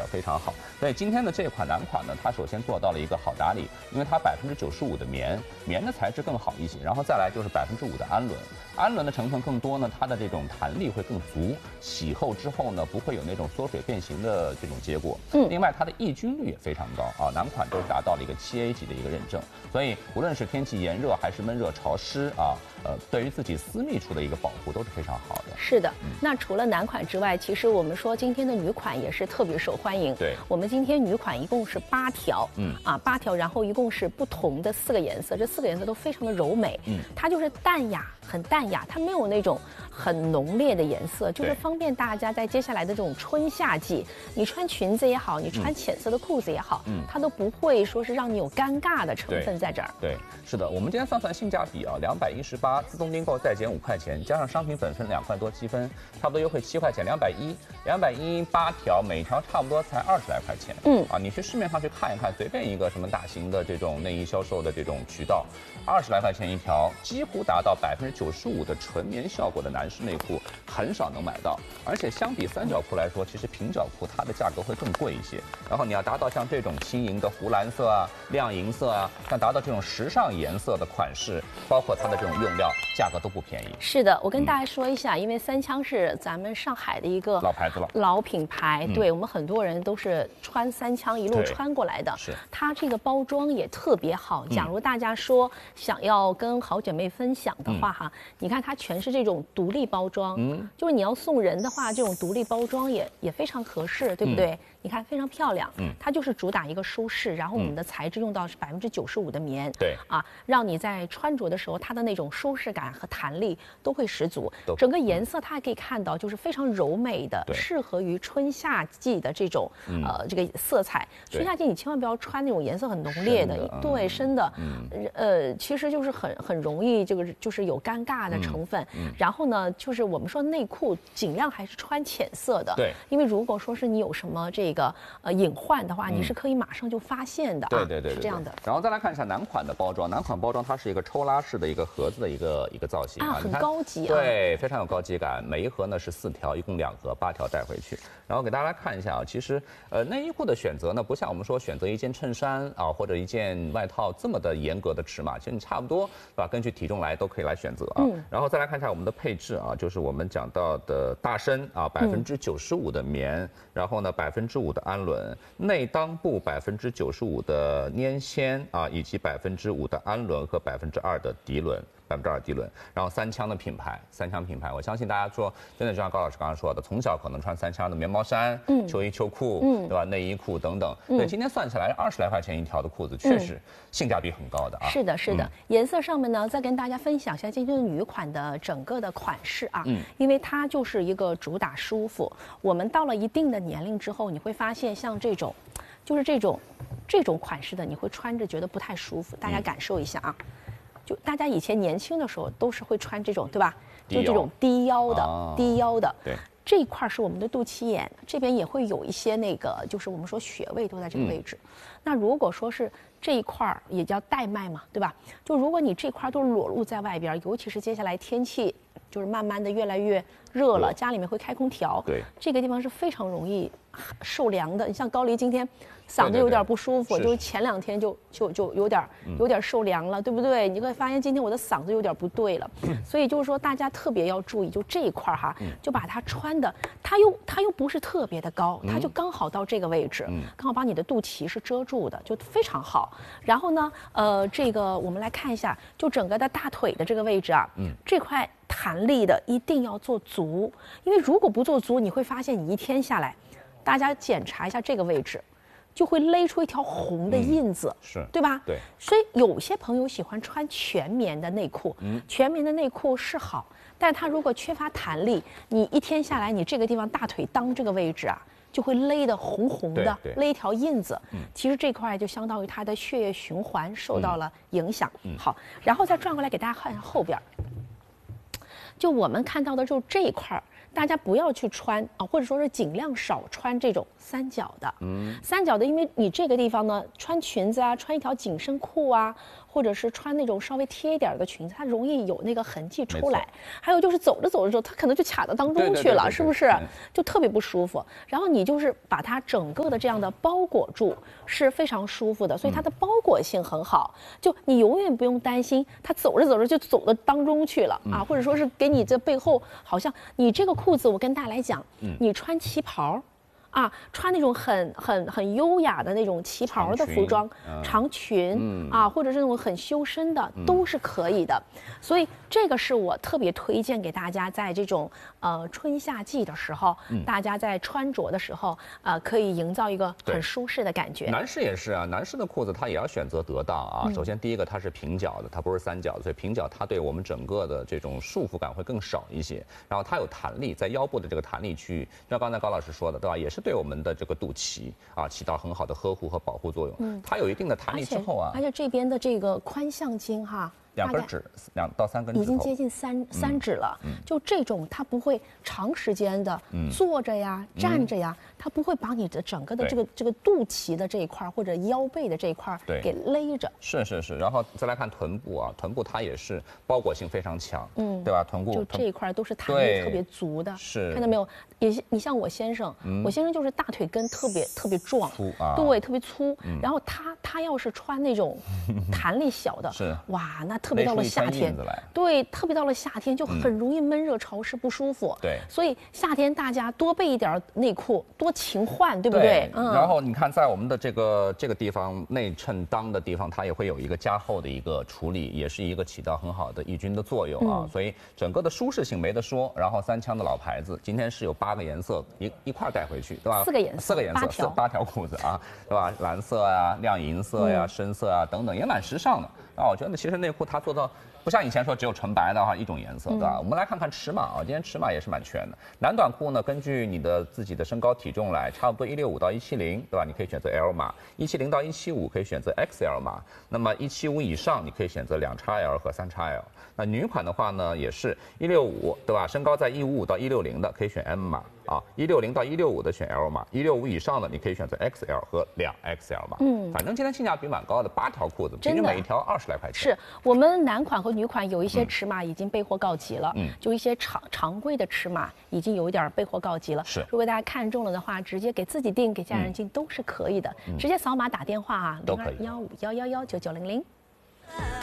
非常好。所以今天的这款男款呢，它首先做到了一个好打理，因为它95%的棉的材质更好一些，然后再来就是5%的氨纶，氨纶的成分更多呢，它的这种弹力会更足，洗后之后呢不会有那种缩水变形的这种结果。另外它的抑菌率也非常高啊，男款都达到了一个7A 级的一个认证，所以无论是天气炎热还是闷热潮湿啊，对于自己私密处的一个保护都是非常好的。 是的，那除了男款之外，其实我们说今天的女款也是特别受欢迎。 对， 我们今天女款一共是8条，8条，然后一共是不同的4个颜色，这4个颜色都非常的柔美，它就是淡雅，很淡雅，它没有那种很浓烈的颜色，就是方便大家在接下来的这种春夏季，你穿裙子也好，你穿浅色的裤子也好，它都不会说是让你有尴尬的成分在这儿。 对，是的，我们今天算性价比啊，218，自动订购再减5块钱，加上商品本身2块多积分，差不多优惠7块钱，210，218条，每条差不多才20来块钱。你去市面上去看一看，随便一个什么大型的这种内衣销售的这种渠道，20来块钱一条，几乎达到95%的纯棉效果的男士内裤，很少能买到。而且相比三角裤来说，其实平角裤它的价格会更贵一些。然后你要达到像这种轻盈的湖蓝色啊、亮银色啊，像达到这种时尚颜色的款式，包括它的这种用料，价格都不便宜。 是的，我跟大家说一下，因为三枪是咱们上海的一个老牌子了， 老品牌，对我们很多人都是穿三枪一路穿过来的。 是， 它这个包装也特别好。假如大家说想要跟好姐妹分享的话哈，你看它全是这种独立包装，就是你要送人的话，这种独立包装也非常合适，对不对？你看非常漂亮，它就是主打一个舒适，然后我们的材质用到是95%的棉， 对啊，让你在穿着的时候，它的那种舒适感和弹力都会十足。整个颜色它还可以看到，就是非常柔美的，适合于春夏季的这种这个色彩。春夏季你千万不要穿那种颜色很浓烈的，对，深的，其实就是很容易这个就是有尴尬的成分。然后呢，就是我们说内裤尽量还是穿浅色的， 对， 因为如果说是你有什么这个隐患的话，你是可以马上就发现的啊， 对， 是这样的。 然后再来看一下男款的包装，男款包装它是一个抽拉式的一个盒子的一个造型啊，很高级啊， 对，非常有高级感。每一盒呢是4条，一共2盒，8条带回去。然后给大家来看一下啊，其实内衣裤的选择呢，不像我们说选择一件衬衫啊或者一件外套这么的严格的尺码，其实你差不多是吧？根据体重来都可以来选择啊。然后再来看一下我们的配置啊，就是我们讲到的大身啊，95%的棉，然后呢5%的氨纶，内裆部95%的粘纤啊，以及5%的氨纶和2%的涤纶。2%涤纶，然后三枪的品牌，我相信大家说，真的就像高老师刚刚说的，从小可能穿三枪的棉毛衫、秋衣秋裤，对吧？内衣裤等等。对，今天算起来20来块钱一条的裤子，确实性价比很高的啊。 是的，是的。颜色上面呢，再跟大家分享一下今天的女款的整个的款式啊，因为它就是一个主打舒服。我们到了一定的年龄之后，你会发现像这种，就是这种款式的，你会穿着觉得不太舒服。大家感受一下啊。就大家以前年轻的时候都是会穿这种，对吧？就这种低腰的， 对， 这一块是我们的肚脐眼，这边也会有一些那个，就是我们说穴位都在这个位置。那如果说是这一块也叫带脉嘛，对吧？就如果你这块都裸露在外边，尤其是接下来天气就是慢慢的越来越热了，家里面会开空调， 对， 这个地方是非常容易受凉的。你像高黎今天嗓子有点不舒服，就是前2天就有点受凉了，对不对？你会发现今天我的嗓子有点不对了，所以就是说大家特别要注意，就这一块哈，就把它穿的，它又不是特别的高，它就刚好到这个位置，刚好把你的肚脐是遮住的，就非常好。然后呢，这个我们来看一下，就整个的大腿的这个位置啊，这块弹力的一定要做足，因为如果不做足，你会发现你一天下来，大家检查一下这个位置。就会勒出一条红的印子， 是对吧？ 对， 所以有些朋友喜欢穿全棉的内裤，全棉的内裤是好，但它如果缺乏弹力，你一天下来，你这个地方大腿裆这个位置啊，就会勒得红红的，勒一条印子。其实这块就相当于它的血液循环受到了影响。好，然后再转过来给大家看一下后边，就我们看到的就这一块。 大家不要去穿啊，或者说是尽量少穿这种三角的。三角的，因为你这个地方呢，穿裙子啊，穿一条紧身裤啊，或者是穿那种稍微贴一点的裙子，它容易有那个痕迹出来。还有就是走着走着之后，它可能就卡到当中去了，是不是？就特别不舒服。然后你就是把它整个的这样的包裹住，是非常舒服的，所以它的包裹性很好。就你永远不用担心它走着走着就走到当中去了啊，或者说是给你这背后好像你这个裤子，我跟大家来讲，你穿旗袍。啊，穿那种很优雅的那种旗袍的服装，长裙啊，或者是那种很修身的，都是可以的。所以这个是我特别推荐给大家，在这种春夏季的时候，大家在穿着的时候，可以营造一个很舒适的感觉。 男士也是啊，男士的裤子他也要选择得当啊。首先第一个它是平角的，它不是三角的，所以平角它对我们整个的这种束缚感会更少一些。然后它有弹力，在腰部的这个弹力区域，像刚才高老师说的，对吧？也是对我们的这个肚脐啊起到很好的呵护和保护作用。它有一定的弹力之后啊， 而且这边的这个髋象筋哈。 2根指，2到3根指头， 已经接近三指了。就这种，它不会长时间的坐着呀、站着呀，它不会把你的整个的这个肚脐的这一块或者腰背的这一块给勒着。 是。然后再来看臀部啊，臀部它也是包裹性非常强，对吧？臀部就这一块都是弹力特别足的， 是看到没有？你像我先生，我先生就是大腿根特别壮， 粗啊， 对，特别粗。然后他要是穿那种弹力小的， 是哇，那特别到了夏天，对，特别到了夏天就很容易闷热潮湿不舒服。 对， 所以夏天大家多备一点内裤，多勤换，对不对？ 然后你看，在我们的这个地方内衬裆的地方，它也会有一个加厚的一个处理，也是一个起到很好的抑菌的作用啊。所以整个的舒适性没得说。然后三枪的老牌子，今天是有8个颜色一块带回去，对吧？4个颜色，8条裤子啊，对吧？蓝色呀、亮银色呀、深色啊等等，也蛮时尚的。啊，我觉得其实内裤它做到不像以前说只有纯白的一种颜色，对吧？我们来看看尺码啊，今天尺码也是蛮全的。男短裤呢，根据你的自己的身高体重来，差不多165到170，对吧？你可以选择 L 码，170到175可以选择 XL 码，那么175以上你可以选择2XL 和3XL。那女款的话呢，也是165，对吧？身高在155到160的可以选 M 码啊，160到165的选 L 码，165以上的你可以选择 XL 和2XL 码。反正今天性价比蛮高的，8条裤子，平均每一条20来块钱。 是我们男款和女款有一些尺码已经备货告急了，就一些常规的尺码已经有一点备货告急了。 是， 如果大家看中了的话，直接给自己订，给家人订都是可以的，直接扫码打电话啊，0215111990。